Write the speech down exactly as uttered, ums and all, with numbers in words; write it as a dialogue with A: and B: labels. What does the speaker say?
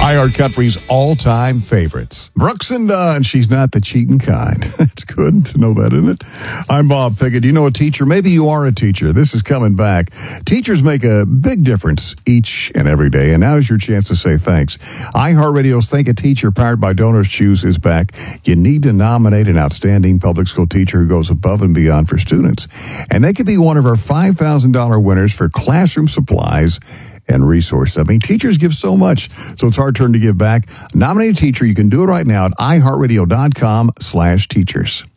A: iHeartCountry's all-time favorites. Brooks and Dunn, she's not the cheating kind. It's good to know that, isn't it? I'm Bob Pickett. You know a teacher? Maybe you are a teacher. This is coming back. Teachers make a big difference each and every day, and now is your chance to say thanks. iHeartRadio's Thank a Teacher, powered by Donors Choose, is back. You need to nominate an outstanding public school teacher who goes above and beyond for students, and they could be one of our five thousand dollars winners for classroom supplies and resources. I mean, teachers give so much, so it's our turn to give back. Nominate a teacher. You can do it right now at iHeartRadio.com slash teachers.